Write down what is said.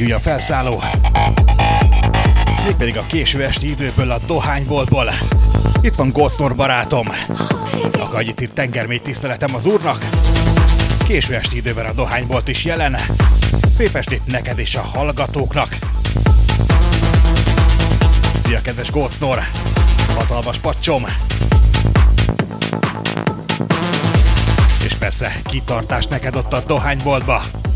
újabb felszálló. Mégpedig a késő esti időből, a dohányboltból. Itt van Goldsnore barátom. Akkor annyit írt tengermély tiszteletem az úrnak. Késő esti időben a dohánybolt is jelen. Szép estét neked és a hallgatóknak. Szia, kedves Goldsnore! Hatalmas paccsom! És persze, kitartás neked ott a dohányboltba.